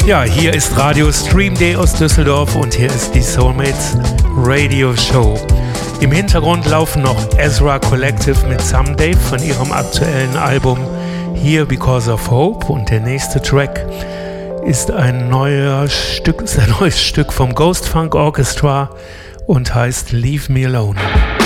Ja, hier ist Radio Stream Day aus Düsseldorf und hier ist die Soulmates Radio Show. Im Hintergrund laufen noch Ezra Collective mit Someday von ihrem aktuellen Album Here Because of Hope, und der nächste Track ist ein neues Stück vom Ghost Funk Orchestra und heißt Leave Me Alone.